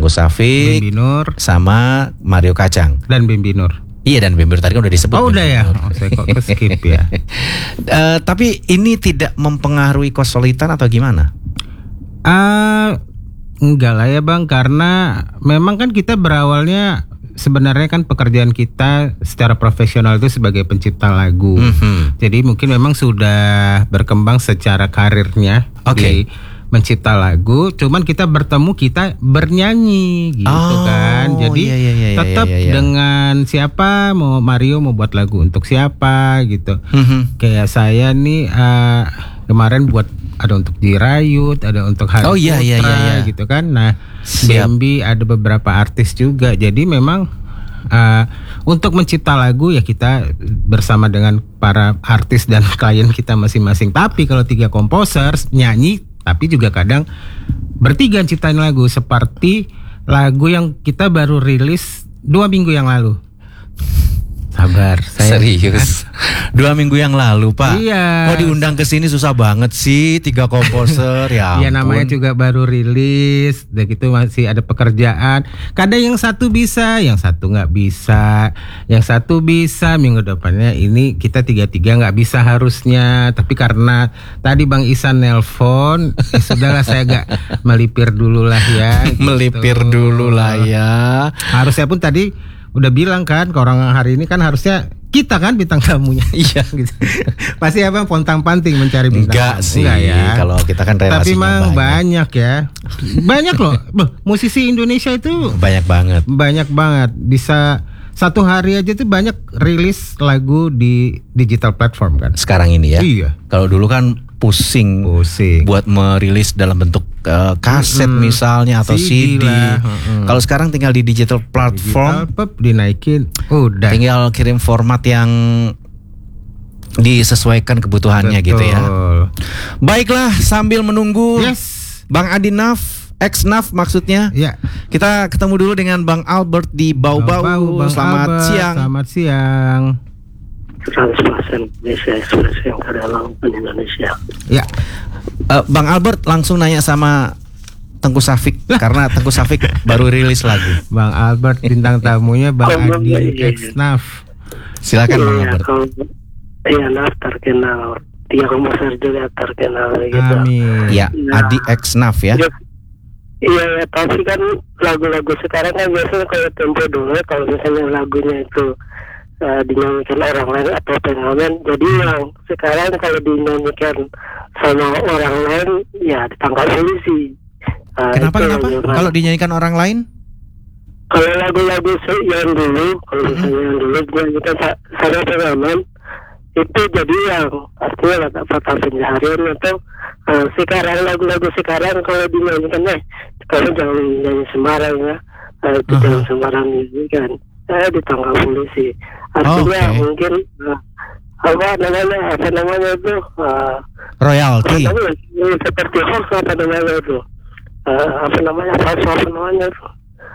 Tengku Safik, Bimbi Nur, sama Mario Kacang. dan Bimbi Nur. Iya, dan Bimbi Nur tadi kan udah disebut. Oh udah ya, saya kok skip ya. Tapi ini tidak mempengaruhi kesulitan atau gimana? Enggak lah ya Bang, karena memang kan kita berawalnya sebenarnya kan pekerjaan kita secara profesional itu sebagai pencipta lagu. Jadi mungkin memang sudah berkembang secara karirnya di mencipta lagu, cuman kita bertemu, kita bernyanyi gitu kan. Jadi tetap dengan siapa, mau Mario mau buat lagu untuk siapa gitu. Kayak saya nih kemarin buat ada untuk Jirayut, ada untuk Hari Putra gitu kan. Nah, Bambi ada beberapa artis juga. Jadi memang untuk mencipta lagu ya kita bersama dengan para artis dan klien kita masing-masing. Tapi kalau 3 komposer nyanyi, tapi juga kadang bertiga ciptain lagu, seperti lagu yang kita baru rilis 2 minggu yang lalu. Sabar, saya serius. 2 minggu yang lalu, Pak. Iya. Kok diundang ke sini susah banget sih, 3 komposer ya. Iya, namanya juga baru rilis, udah gitu masih ada pekerjaan. Kadang yang satu bisa, yang satu nggak bisa, yang satu bisa minggu depannya. Ini kita 3-3 nggak bisa harusnya, tapi karena tadi Bang Isan nelpon, sudahlah saya agak melipir dulu lah ya. Melipir dulu lah ya. Harusnya pun tadi udah bilang kan ke orang hari ini kan harusnya kita kan bintang tamunya. Iya gitu. Pasti Abang pontang-panting mencari bintang enggak tamu. sih ya. Kalau kita kan relasinya tapi memang banyak ya. Banyak loh. Musisi Indonesia itu banyak banget. Banyak banget. Bisa satu hari aja tuh banyak rilis lagu di digital platform kan. Sekarang ini ya. Iya. Kalau dulu kan pusing buat merilis dalam bentuk kaset misalnya atau CD. Kalau sekarang tinggal di digital platform, dinaikin, udah. Tinggal kirim format yang disesuaikan kebutuhannya. Betul. Gitu ya. Baiklah, sambil menunggu Bang Adi Naf, ex-Naf maksudnya. Ya. Kita ketemu dulu dengan Bang Albert di Bau-Bau. Selamat siang. Selamat siang. Transpasen Indonesia, ekspresi yang terdalam Indonesia. Ya, Bang Albert langsung nanya sama Tengku Safik karena Tengku Safik baru rilis lagu. Bang Albert bintang tamunya Bang Adi ex-Naf. Silakan Bang Albert. Iya, Naf terkenal. 3 komposer juga terkenal gitu. Amin. Ya, Adi ex-Naf ya. Iya, tapi kan lagu-lagu sekarang kan biasanya kalau tempo dulu, kalau misalnya lagunya itu dinyanyikan orang lain atau pengamen, jadi yang sekarang kalau dinyanyikan sama orang lain ya ditangkap polisi. Kenapa? Kalau dinyanyikan orang lain? Kalau lagu-lagu yang dulu, kalau misalnya yang dulu dinyanyikan sama pengamen, itu jadi yang artinya kata pencaharian atau sekarang lagu-lagu sekarang kalau dinyanyikan kalau jangan nyanyi sembarang ya, itu jangan sembarang nyanyikan. Ditangkap polisi. Artinya mungkin apa namanya itu royalty. Seperti hoax apa namanya itu apa namanya itu.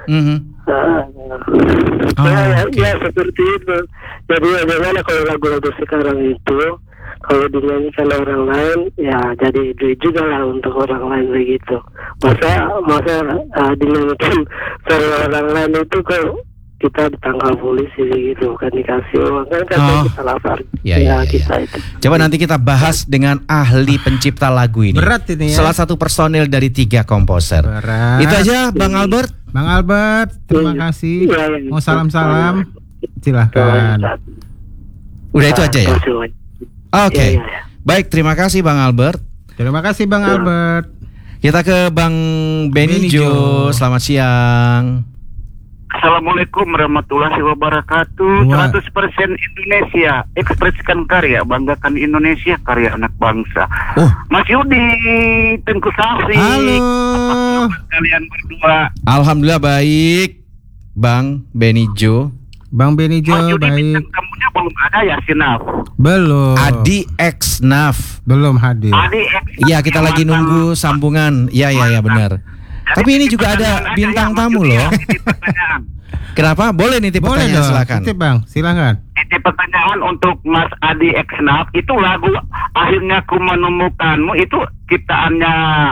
Ya seperti itu. Jadi bagaimana kalau lagu-lagu sekarang itu kalau dinyanyikan orang lain ya jadi duit juga lah untuk orang lain begitu. Masa dinyanyikan sama orang lain itu kalau kita ditangkap polisi gitu, kan dikasih uang kan kita lapar. Ya. Kita itu. Coba nanti kita bahas dengan ahli pencipta lagu ini. Berat ini ya. Salah satu personil dari 3 komposer. Berat. Itu aja Bang Albert. Bang Albert, terima kasih. Mau salam-salam. Silahkan. Udah itu aja ya. Oke. Baik, terima kasih Bang Albert. Terima kasih Bang Albert. Kita ke Bang Benijo. Selamat siang. Assalamualaikum warahmatullahi wabarakatuh. 100% Indonesia, ekspresikan karya, banggakan Indonesia, karya anak bangsa. Mas Yudi, Tengku Safik. Halo. Apa kabar kalian berdua? Alhamdulillah baik, Bang Benijo. Bang Benijo Mas Yudi, baik. bintang tamunya belum ada ya, Sinaf? Belum. Adi ex-Naf belum hadir. Iya, kita lagi nunggu sambungan. Iya benar. Tapi ini juga ada bintang tamu loh. Kenapa? Boleh nitip pertanyaan, silakan. Nitip Bang, silakan. Nitip pertanyaan untuk Mas Adi ex-Naf. Itu lagu Akhirnya Ku Menemukanmu itu ciptaannya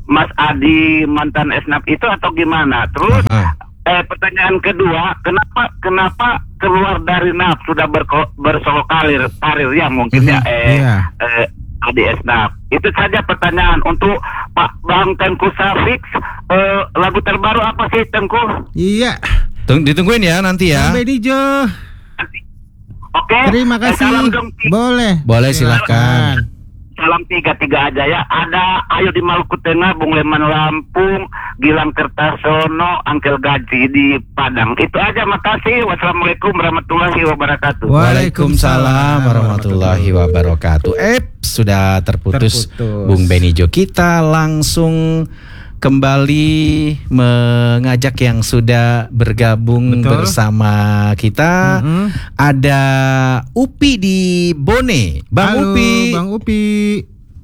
Mas Adi mantan esnaf itu atau gimana? Terus pertanyaan kedua, kenapa keluar dari NAF sudah bersolok karir ya mungkin ya Adi esnaf. Itu saja pertanyaan untuk Pak Bang Tengku Safik. Lagu terbaru apa sih Tengku? Iya. Ditungguin ya nanti ya. Bang Benijo. Oke. Terima kasih. Boleh silakan. Salam 3 aja ya. Ada Ayo di Maluku Tengah, Bung Leman Lampung, Gilang Kertasono, Angkel Gaji di Padang. Itu aja, makasih. Wassalamualaikum warahmatullahi wabarakatuh. Waalaikumsalam warahmatullahi wabarakatuh. Sudah terputus. Bung Benijo. Kita langsung kembali mengajak yang sudah bergabung bersama kita. Ada Upi di Bone. Bang Upi. Bang Upi.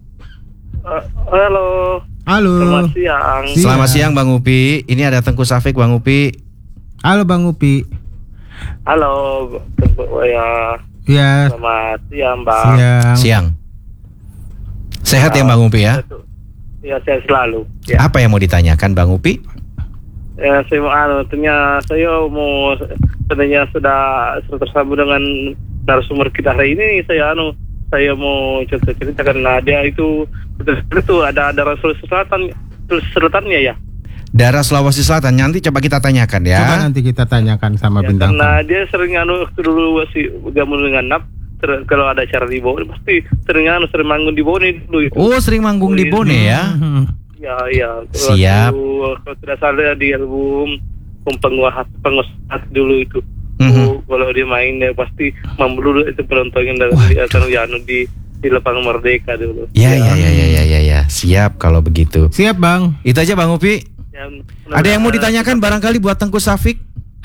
Halo. Selamat siang. Selamat siang Bang Upi. Ini ada Tengku Safik Bang Upi. Halo Bang Upi. Halo. Ya. Selamat siang Bang. Siang. Sehat ya Bang Upi ya? Ya, sehat selalu. Ya. Apa yang mau ditanyakan Bang Upi? Ya, saya mau sebenarnya sudah tersambung dengan narasumber kita hari ini. Saya mau cerita karena dia itu ada darah Sulawesi Selatannya ya. Darah Sulawesi Selatan, nanti coba kita tanyakan ya. Coba nanti kita tanyakan sama bintang. Karena dia sering waktu dulu masih gabung dengan NAP. Kalau ada acara di Bone pasti sering manggung di Bone dulu itu. Oh, sering manggung di Bone ya? Ya. Siap. Kalau tidak salah di album pengusaha dulu itu. Kalau dia main dia pasti membelu itu penontonnya di lapangan Merdeka dulu. Ya. Siap kalau begitu. Siap Bang. Itu aja Bang Upi. Ya, ada yang mau ditanyakan barangkali buat Tengku Safik?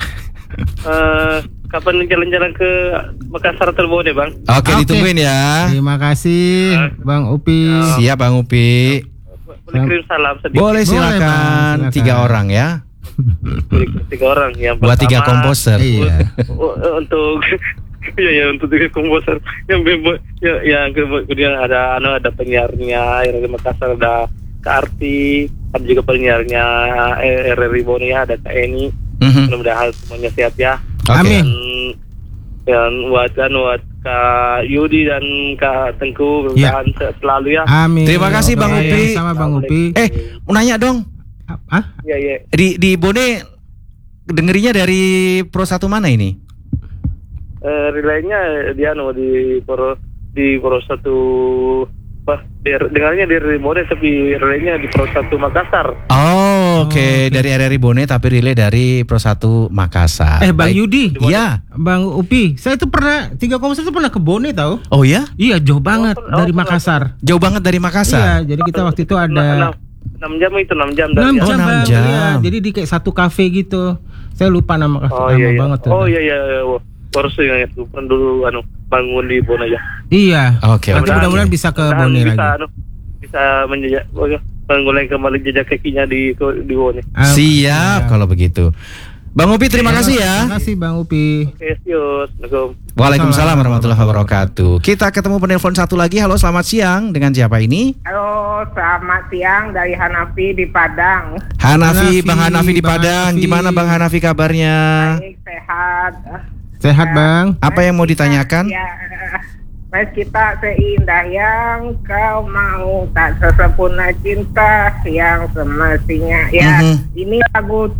Kapan jalan-jalan ke Makassar Terbone Bang? Oke, ditungguin ya. Terima kasih Bang Upi. Siap Bang Upi. Boleh kirim salam sedikit? Boleh silakan. 3 orang ya. 3 orang. Yang buat 3 pertama, komposer. Iya. Untuk untuk 3 komposer. Yang kemudian ada penyiarnya yang di Makassar, ada Kak Arti, ada juga penyiarnya RRI Bone, ada Kak Eni. Mudah-mudahan semuanya sehat ya. Amin. Dan buat Kak Yudi dan Kak Tengku mudah-mudahan sehat selalu ya. Amin. Terima kasih Bang Upi. Sama Bang Upi. Mau nanya dong. Iya. Di Bone dengerinya dari Pro 1 mana ini? Relaynya dia di Pro 1 dengarnya dari Bone tapi relaynya di Pro 1 Makassar. Oke. Dari RRI Bone tapi relay dari Pro 1 Makassar. Bang Yudi. Iya. Bang Upi, saya tuh pernah 3 komposer itu pernah ke Bone tahu? Oh ya? Iya, jauh banget dari Makassar. Jauh banget dari Makassar. Iya, jadi kita waktu itu ada 6 jam itu 6 jam. 6 jam, Bang. Iya, jadi di kayak satu kafe gitu. Saya lupa nama kafe banget tuh. Oh iya. Baru saya ingat dulu bangun di Bone aja. Iya. Oke. Nanti mudah-mudahan bisa ke Bone lagi. Bisa menjejak mengulangi kembali jejak kakinya di Bone. Siap kalau begitu. Bang Upi terima kasih ya. Terima kasih Bang Upi. Oke, Assalamualaikum. Waalaikumsalam warahmatullahi wabarakatuh. Kita ketemu penelpon satu lagi. Halo, selamat siang. Dengan siapa ini? Halo, selamat siang dari Hanafi di Padang. Hanafi, Bang Hanafi di Padang. Gimana Bang Hanafi kabarnya? Baik, sehat. Sehat Bang. Apa yang mau ditanyakan? Ya, mas kita seindah yang kau mau, tak sesempurna cinta yang semestinya. Ya, ini lagu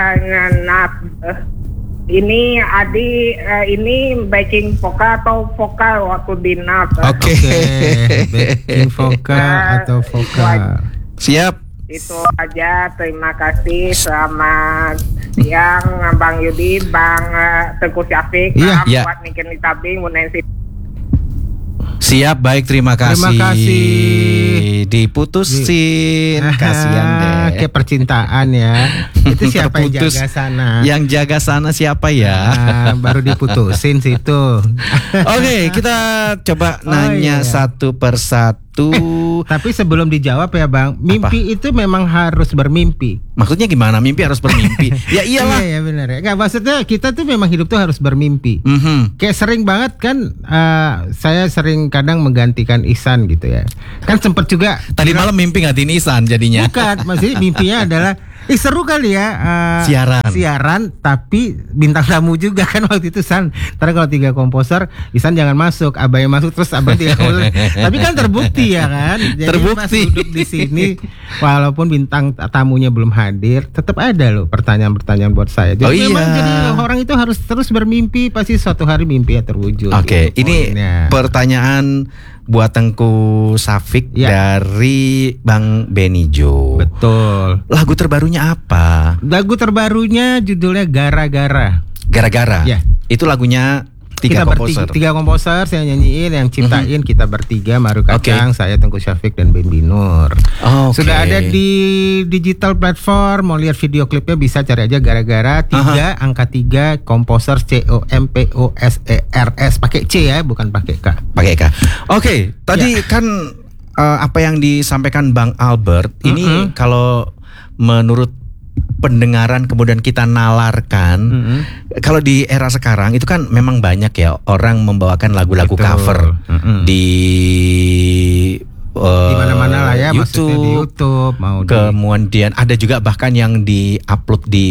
ini Adi, ini backing vokal atau vokal waktu di NAP? Oke. Backing vokal atau vokal. Siap. Itu aja, terima kasih. Selamat siang Bang Yudi, Bang Tengku Safik, Iya. buat Niken Tabing, Bu Nancy. Siap, baik, terima kasih. Terima kasih. Diputusin, kasihan deh. Kayak percintaan ya. Itu siapa yang Terputus. jaga sana? Yang jaga sana siapa ya? Baru diputusin situ. Oke, kita coba nanya satu persatu. Tapi sebelum dijawab ya Bang, mimpi itu memang harus bermimpi. Maksudnya gimana? Mimpi harus bermimpi? Ya iyalah. Iya benar ya. Nggak, maksudnya kita tuh memang hidup tuh harus bermimpi. Kayak sering banget kan, saya sering kadang menggantikan Ihsan gitu ya. Kan sempet juga. Tadi malam mimpi ngatiin Ihsan jadinya. Bukan, maksudnya mimpinya adalah seru kali ya siaran tapi bintang tamu juga kan waktu itu San. Ntar kalau 3 komposer Ihsan jangan masuk, Abah yang masuk terus Abah 3 komposer. Tapi kan terbukti ya kan. Jadi terbukti. Pas duduk di sini walaupun bintang tamunya belum hadir, tetap ada loh pertanyaan-pertanyaan buat saya. Jadi memang jadi orang itu harus terus bermimpi, pasti suatu hari mimpinya terwujud. Oke, ini pertanyaan buat Tengku Safik dari Bang Benijo. Betul. Lagu terbarunya apa? Lagu terbarunya judulnya Gara-Gara. Gara-gara. Ya. Itu lagunya 3 komposer. 3 komposer saya nyanyiin, yang ciptain kita bertiga, Maru Kacang, saya Tengku Safik dan Ben Binur. Sudah ada di digital platform. Mau lihat video klipnya bisa cari aja Gara-gara 3 angka 3 komposer COMPOSERS, pakai C ya, bukan pakai K. Pakai K. Oke, tadi kan apa yang disampaikan Bang Albert ini kalau menurut pendengaran kemudian kita nalarkan, kalau di era sekarang itu kan memang banyak ya orang membawakan lagu-lagu cover di mana-mana lah ya, maksudnya di YouTube mau kemudian ada juga bahkan yang di-upload di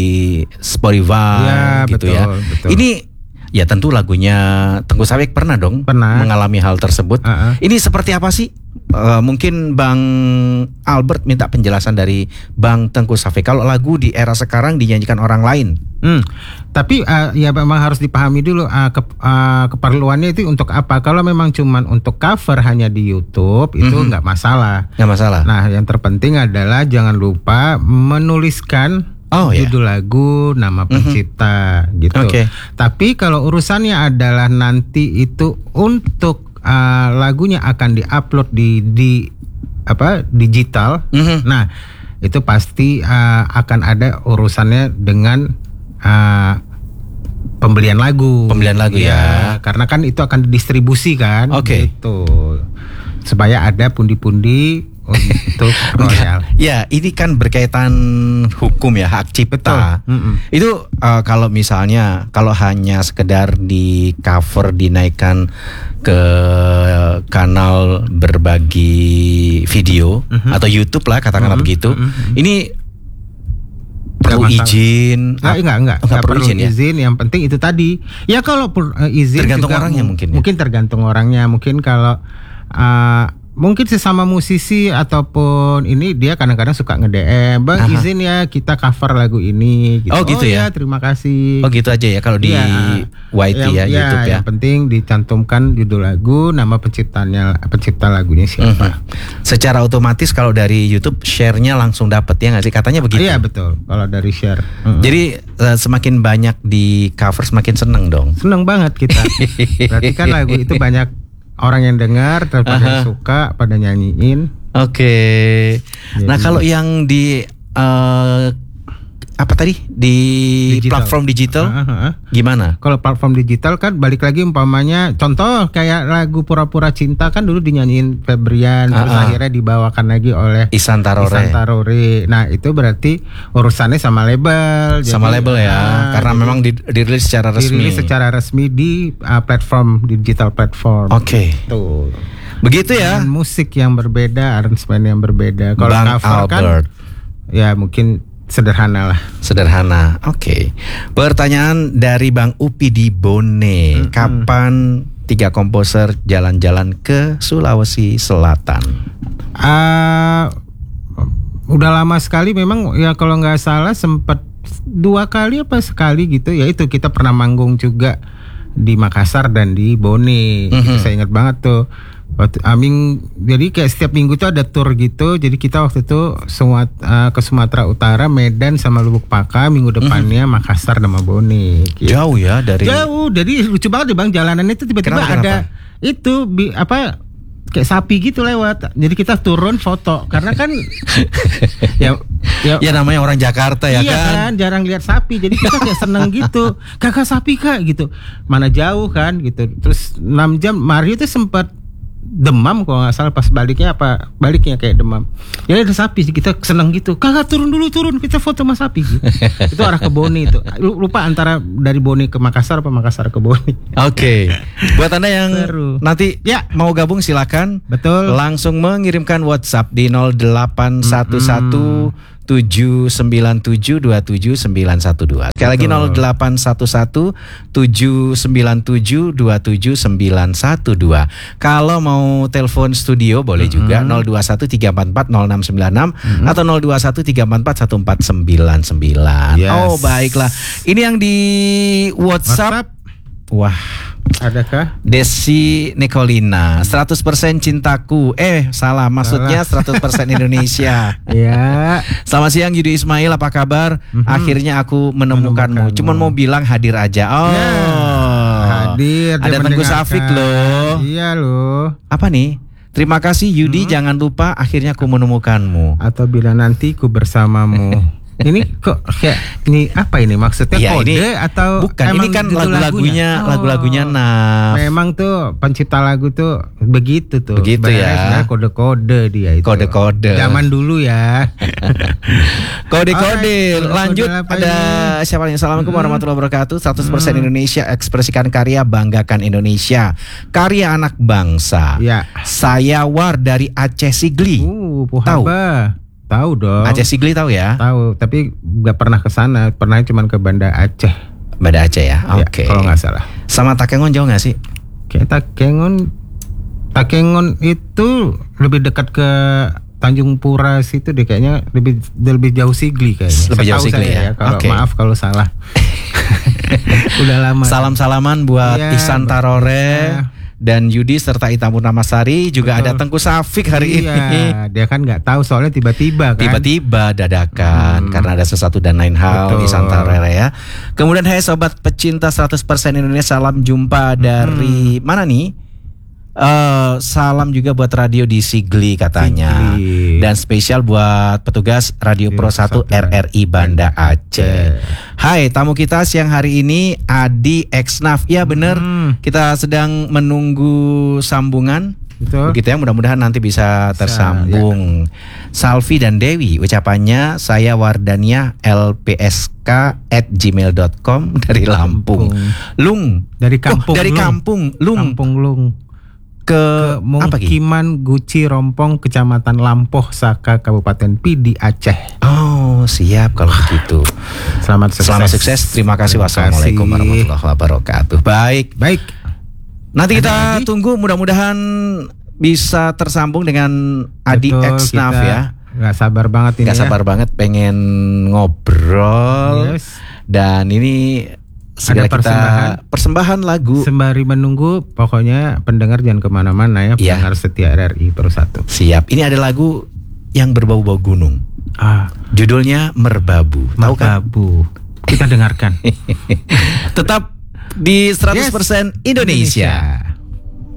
Spotify gitu betul, ya. Betul. Ini ya tentu lagunya Tengku Safik pernah mengalami hal tersebut. Ini seperti apa sih? Mungkin Bang Albert minta penjelasan dari Bang Tengku Safik. Kalau lagu di era sekarang dinyanyikan orang lain, tapi ya memang harus dipahami dulu keperluannya itu untuk apa. Kalau memang cuman untuk cover hanya di YouTube itu nggak masalah. Nggak masalah. Nah, yang terpenting adalah jangan lupa menuliskan judul lagu, nama pencipta gitu. Tapi kalau urusannya adalah nanti itu untuk lagunya akan diupload di digital. Nah, itu pasti akan ada urusannya dengan pembelian lagu. Ya. Karena kan itu akan didistribusi kan. Gitu. Supaya ada pundi-pundi untuk royal. Ya, ini kan berkaitan hukum ya, hak cipta. Itu kalau misalnya kalau hanya sekedar di cover dinaikkan ke kanal berbagi video atau YouTube lah katakanlah begitu. Ini perlu izin? Enggak perlu izin. Yang penting itu tadi. Ya kalau izin tergantung juga orangnya mungkin tergantung orangnya. Mungkin kalau mungkin sesama musisi ataupun ini dia kadang-kadang suka nge-DM, Bang izin ya kita cover lagu ini gitu. Oh gitu ya. Terima kasih. Oh gitu aja ya kalau di YT YouTube ya. Yang penting dicantumkan judul lagu, nama pencipta lagunya siapa. Secara otomatis kalau dari YouTube share-nya langsung dapat ya nggak sih, katanya begitu. Iya betul. Kalau dari share. Jadi semakin banyak di cover semakin seneng dong. Seneng banget kita. Berarti kan lagu itu banyak orang yang dengar, pada suka, pada nyanyiin. Nah kalau yang di apa tadi di platform digital gimana? Kalau platform digital kan balik lagi umpamanya contoh kayak lagu Pura-Pura Cinta kan dulu dinyanyiin Febrian, terus akhirnya dibawakan lagi oleh Ihsan Tarore. Nah itu berarti urusannya sama label. Sama label ya, karena memang dirilis secara resmi. Dirilis secara resmi di platform digital platform. Tuh. Begitu ya. Dan musik yang berbeda, aransemen yang berbeda. Kalau cover kan ya mungkin sederhana. Pertanyaan dari Bang Upi di Bone. Kapan 3 komposer jalan-jalan ke Sulawesi Selatan? Udah lama sekali memang ya, kalau nggak salah sempat 2 kali apa sekali gitu ya. Itu kita pernah manggung juga di Makassar dan di Bone. Itu saya ingat banget tuh. Jadi kayak setiap minggu tuh ada tour gitu. Jadi kita waktu itu ke Sumatera Utara, Medan sama Lubuk Pakam. Minggu depannya Makassar sama Bone gitu. Jauh ya dari. Jauh. Jadi lucu banget deh Bang, jalanan itu tiba-tiba ada itu kayak sapi gitu lewat. Jadi kita turun foto karena kan ya namanya orang Jakarta ya kan. Jarang lihat sapi. Jadi kita kayak seneng gitu. Kakak sapi Kak gitu. Mana jauh kan gitu. Terus 6 jam Mario tuh sempat demam kalau nggak salah, pas baliknya kayak demam. Ya ada sapi, kita seneng gitu. Kakak turun kita foto sama sapi gitu. Itu arah ke Boni itu. Lupa antara dari Boni ke Makassar apa Makassar ke Boni. Oke. Buat Anda yang Seru. nanti mau gabung silakan. Betul. Langsung mengirimkan WhatsApp di 0811 797 27912. Sekali lagi 0811 797 27912. Kalau mau telepon studio boleh juga 021 344 0696 atau 021 344 1499. Yes. Oh, baiklah. Ini yang di WhatsApp. Wah, adakah? Desi Nicolina, 100% cintaku. Salah, maksudnya 100% Indonesia. Ya. Selamat siang Yudi Ismail, apa kabar? Akhirnya aku menemukanmu. Cuman mau bilang hadir aja. Oh. Ya, hadir. Ada Tengku Safik loh. Iya loh. Apa nih? Terima kasih Yudi, jangan lupa akhirnya aku menemukanmu. Atau bila nanti ku bersamamu. Ini kok kayak ini apa ini maksudnya, ya, kode ini, atau bukan, ini kan lagu-lagunya Naf. Memang tuh pencipta lagu tuh begitu tuh. Begitu ya. Kode-kode dia itu. Kode-kode. Zaman dulu ya. Kode-kode. Lanjut ada siapa nih? Assalamualaikum warahmatullahi wabarakatuh. 100% Indonesia, ekspresikan karya, banggakan Indonesia. Karya anak bangsa. Ya. Saya War dari Aceh Sigli. Tahu? Tahu dong. Aceh Sigli tahu ya? Tahu, tapi nggak pernah ke sana. Pernah cuma ke Banda Aceh. Banda Aceh ya? Oke. Kalau nggak salah. Sama Takengon jauh nggak sih? Kayak Takengon itu lebih dekat ke Tanjung Pura situ deh, kayaknya lebih jauh Sigli kayaknya. Lebih jauh Sigli ya. Kalau maaf kalau salah. Udah lama. Salam-salaman buat Ihsan Tarore. Dan Yudi serta Ita Purnamasari. Juga ada Tengku Safik hari ini. Dia kan nggak tahu soalnya tiba-tiba kan. Tiba-tiba dadakan karena ada sesuatu dan lain hal. Ihsan Tarore ya. Kemudian hai sobat pecinta 100% Indonesia, salam jumpa dari mana nih? Salam juga buat radio di Sigli katanya. Dan spesial buat petugas Radio Pro 1 RRI Banda Aceh. Hai, tamu kita siang hari ini Adi Xnaf. Ya bener, kita sedang menunggu sambungan. Betul. Begitu ya, mudah-mudahan nanti bisa tersambung. Salvi dan Dewi, ucapannya saya Wardania lpsk@gmail.com dari Lampung. Lung dari kampung. Dari kampung Lung. Kampung Lung. Ke Mukiman Guci Rompong, Kecamatan Lampoh Saka, Kabupaten Pidi, Aceh. Oh, siap kalau begitu. Selamat sukses. Terima kasih. Wassalamualaikum warahmatullahi wabarakatuh. Baik. Nanti kita tunggu, mudah-mudahan bisa tersambung dengan Adi Xnaf ya. Gak sabar banget ini. Gak sabar banget pengen ngobrol. Dan ini segera kita persembahan lagu. Sembari menunggu, pokoknya pendengar jangan kemana-mana ya, pendengar setia RRI Pro 1. Siap. Ini ada lagu yang berbau-bau gunung. Judulnya Merbabu. Tahu kan? Kita dengarkan. Tetap di 100% Indonesia.